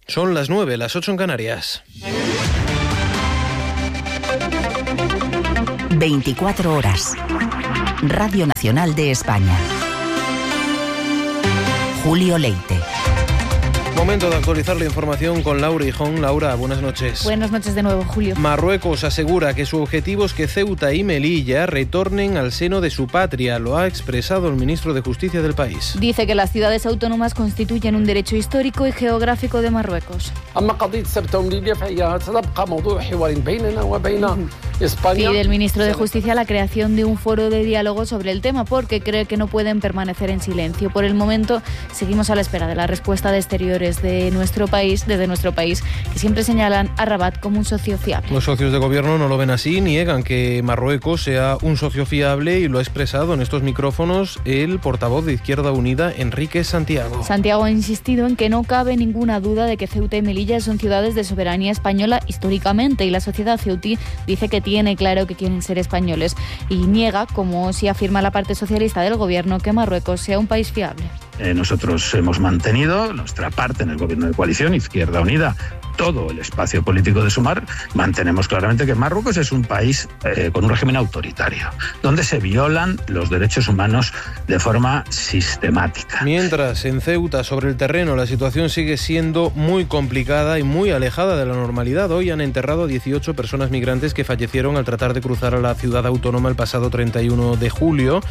Son las 9, las 8 en Canarias. 24 horas. Radio Nacional de España. Julio Leite. Momento de actualizar la información con Laura Hijón. Laura, buenas noches. Buenas noches de nuevo, Julio. Marruecos asegura que su objetivo es que Ceuta y Melilla retornen al seno de su patria. Lo ha expresado el ministro de Justicia del país. Dice que las ciudades autónomas constituyen un derecho histórico y geográfico de Marruecos. Pide el ministro de Justicia la creación de un foro de diálogo sobre el tema porque cree que no pueden permanecer en silencio. Por el momento seguimos a la espera de la respuesta de exteriores desde nuestro país, que siempre señalan a Rabat como un socio fiable. Los socios de gobierno no lo ven así, niegan que Marruecos sea un socio fiable y lo ha expresado en estos micrófonos el portavoz de Izquierda Unida, Enrique Santiago. Santiago ha insistido en que no cabe ninguna duda de que Ceuta y Melilla son ciudades de soberanía española históricamente y la sociedad ceutí dice que tiene claro que quieren ser españoles y niega, como sí afirma la parte socialista del gobierno, que Marruecos sea un país fiable. Nosotros hemos mantenido nuestra parte en el gobierno de coalición, Izquierda Unida, todo el espacio político de Sumar, mantenemos claramente que Marruecos es un país con un régimen autoritario, donde se violan los derechos humanos de forma sistemática. Mientras, en Ceuta, sobre el terreno, la situación sigue siendo muy complicada y muy alejada de la normalidad. Hoy han enterrado a 18 personas migrantes que fallecieron al tratar de cruzar a la ciudad autónoma el pasado 30 de julio,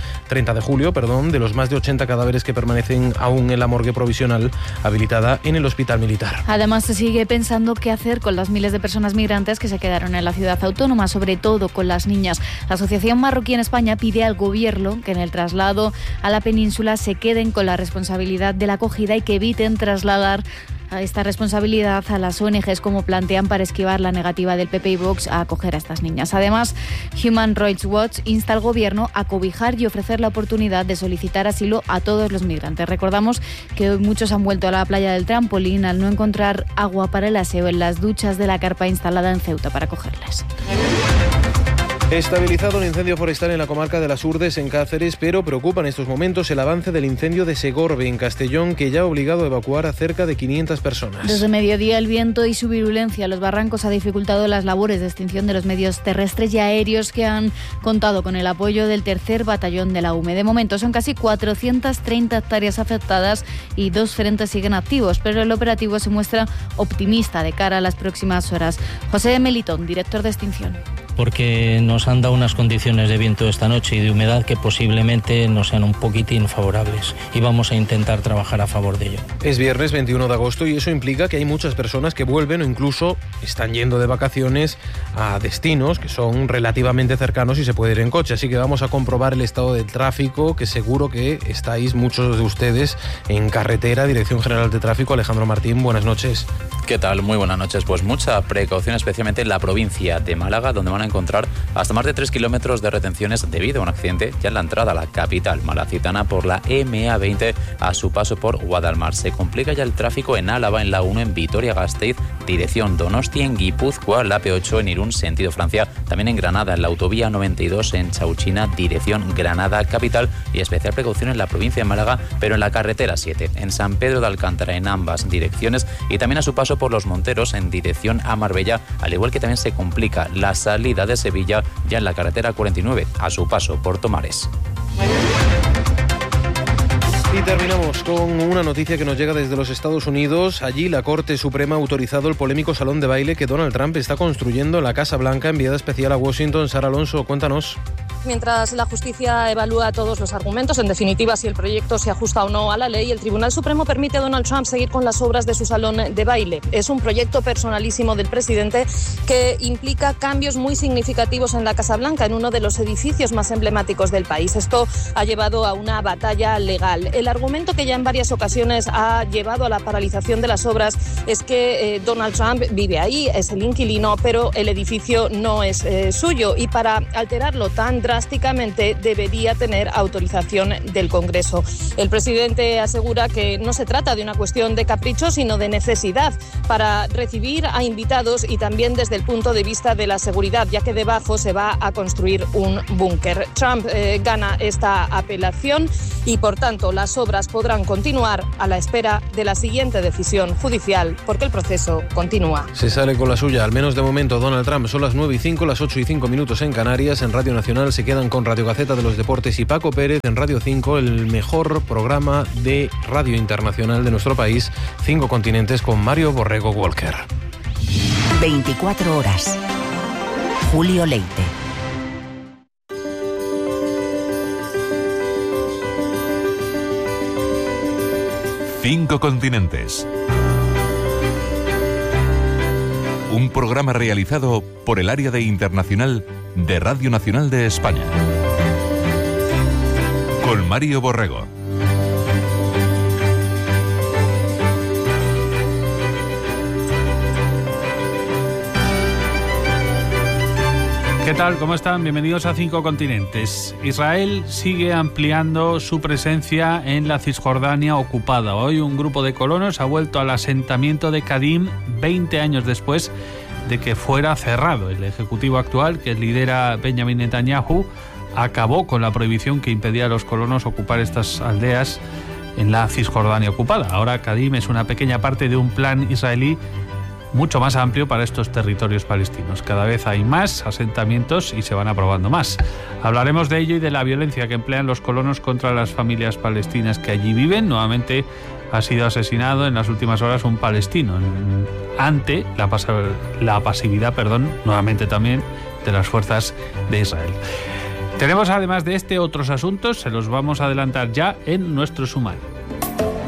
de los más de 80 cadáveres que permanecen aún en la morgue provisional habilitada en el hospital militar. Además, se sigue pensando qué hacer con las miles de personas migrantes que se quedaron en la ciudad autónoma, sobre todo con las niñas. La Asociación Marroquí en España pide al gobierno que en el traslado a la península se queden con la responsabilidad de la acogida y que eviten trasladar a esta responsabilidad a las ONGs, como plantean, para esquivar la negativa del PP y Vox a acoger a estas niñas. Además, Human Rights Watch insta al gobierno a cobijar y ofrecer la oportunidad de solicitar asilo a todos los migrantes. Recordamos que hoy muchos han vuelto a la playa del Trampolín al no encontrar agua para el aseo en las duchas de la carpa instalada en Ceuta para acogerles. Estabilizado el incendio forestal en la comarca de las Urdes, en Cáceres, pero preocupa en estos momentos el avance del incendio de Segorbe, en Castellón, que ya ha obligado a evacuar a cerca de 500 personas. Desde mediodía, el viento y su virulencia en los barrancos ha dificultado las labores de extinción de los medios terrestres y aéreos que han contado con el apoyo del 3er Batallón de la UME. De momento son casi 430 hectáreas afectadas y 2 frentes siguen activos, pero el operativo se muestra optimista de cara a las próximas horas. José Melitón, director de extinción. Porque nos han dado unas condiciones de viento esta noche y de humedad que posiblemente nos sean un poquitín favorables y vamos a intentar trabajar a favor de ello. Es viernes 21 de agosto y eso implica que hay muchas personas que vuelven o incluso están yendo de vacaciones a destinos que son relativamente cercanos y se puede ir en coche, así que vamos a comprobar el estado del tráfico, que seguro que estáis muchos de ustedes en carretera. Dirección General de Tráfico, Alejandro Martín, buenas noches. ¿Qué tal? Muy buenas noches. Pues mucha precaución, especialmente en la provincia de Málaga, donde van a encontrar hasta más de 3 kilómetros de retenciones debido a un accidente ya en la entrada a la capital malacitana por la MA20 a su paso por Guadalmar. Se complica ya el tráfico en Álava, en la 1, en Vitoria-Gasteiz, dirección Donostia, en Guipúzcoa, la P8 en Irún, sentido Francia, también en Granada, en la autovía 92 en Chauchina, dirección Granada capital, y especial precaución en la provincia de Málaga, pero en la carretera 7, en San Pedro de Alcántara, en ambas direcciones, y también a su paso por Los Monteros en dirección a Marbella, al igual que también se complica la salida de Sevilla ya en la carretera 49 a su paso por Tomares. Y terminamos con una noticia que nos llega desde los Estados Unidos. Allí la Corte Suprema ha autorizado el polémico salón de baile que Donald Trump está construyendo en la Casa Blanca, enviada especial a Washington. Sara Alonso, cuéntanos. Mientras la justicia evalúa todos los argumentos, en definitiva, si el proyecto se ajusta o no a la ley, el Tribunal Supremo permite a Donald Trump seguir con las obras de su salón de baile. Es un proyecto personalísimo del presidente que implica cambios muy significativos en la Casa Blanca, en uno de los edificios más emblemáticos del país. Esto ha llevado a una batalla legal. El argumento que ya en varias ocasiones ha llevado a la paralización de las obras es que Donald Trump vive ahí, es el inquilino, pero el edificio no es suyo. Y para alterarlo tan drásticamente, drásticamente debería tener autorización del Congreso. El presidente asegura que no se trata de una cuestión de capricho, sino de necesidad para recibir a invitados y también desde el punto de vista de la seguridad, ya que debajo se va a construir un búnker. Trump gana esta apelación y, por tanto, las obras podrán continuar a la espera de la siguiente decisión judicial, porque el proceso continúa. Se sale con la suya, al menos de momento, Donald Trump. Son las 9:05, las 8:05 en Canarias. En Radio Nacional se quedan con Radio Gaceta de los Deportes y Paco Pérez. En Radio 5, el mejor programa de radio internacional de nuestro país, 5 continentes, con Mario Borrego Walker. 24 horas. Julio Leite. Cinco continentes. Un programa realizado por el área de internacional de Radio Nacional de España. Con Mario Borrego. ¿Qué tal? ¿Cómo están? Bienvenidos a 5 continentes. Israel sigue ampliando su presencia en la Cisjordania ocupada. Hoy un grupo de colonos ha vuelto al asentamiento de Kadim 20 años después de que fuera cerrado. El ejecutivo actual, que lidera Benjamin Netanyahu, acabó con la prohibición que impedía a los colonos ocupar estas aldeas en la Cisjordania ocupada. Ahora Kadim es una pequeña parte de un plan israelí mucho más amplio para estos territorios palestinos. Cada vez hay más asentamientos y se van aprobando más. Hablaremos de ello y de la violencia que emplean los colonos contra las familias palestinas que allí viven. Nuevamente ha sido asesinado en las últimas horas un palestino ante la pasividad, nuevamente también, de las fuerzas de Israel. Tenemos además de otros asuntos, se los vamos a adelantar ya en nuestro sumario.